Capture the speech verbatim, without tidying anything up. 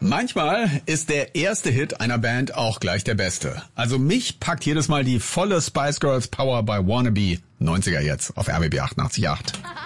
Manchmal ist der erste Hit einer Band auch gleich der beste. Also mich packt jedes Mal die volle Spice Girls Power bei Wannabe. neunziger jetzt auf R B B achtundachtzig Komma acht.